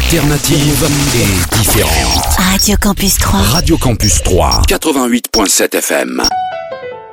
Alternative et différente. Radio Campus 3. Radio Campus 3, 88.7 FM.